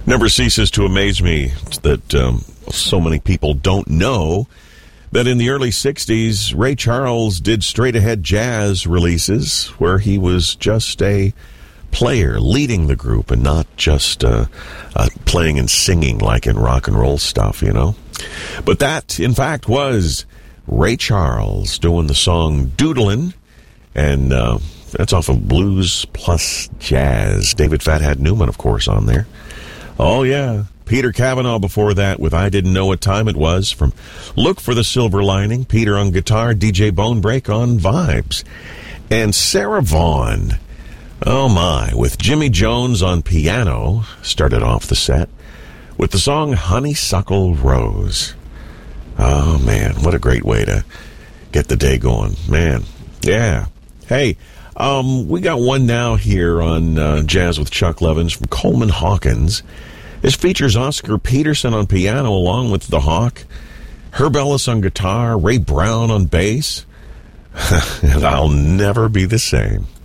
Never ceases to amaze me that so many people don't know that in the early 60s, Ray Charles did straight-ahead jazz releases where he was just a player leading the group and not just playing and singing like in rock and roll stuff, you know. But that, in fact, was Ray Charles doing the song Doodlin', and that's off of Blues Plus Jazz. David Fathead Newman, of course, on there. Oh, yeah. Peter Cavanaugh before that with I Didn't Know What Time It Was from Look for the Silver Lining. Peter on guitar, DJ Bonebreak on vibes. And Sarah Vaughan, oh my, with Jimmy Jones on piano, started off the set with the song Honeysuckle Rose. Oh, man, what a great way to get the day going. Man, yeah. Hey, we got one now here on Jazz with Chuck Levins from Coleman Hawkins. This features Oscar Peterson on piano along with the Hawk, Herb Ellis on guitar, Ray Brown on bass, and I'll Never Be the Same.